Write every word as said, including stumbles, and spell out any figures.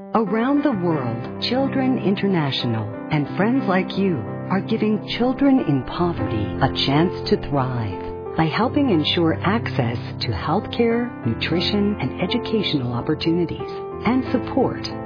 Around the world, Children International and friends like you are giving children in poverty a chance to thrive by helping ensure access to healthcare, nutrition, and educational opportunities, and support